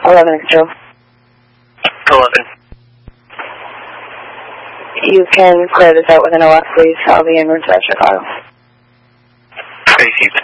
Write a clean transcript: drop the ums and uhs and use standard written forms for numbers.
11 control. 11. You can clear this out with an OF, please. I'll be in route to Chicago. Received.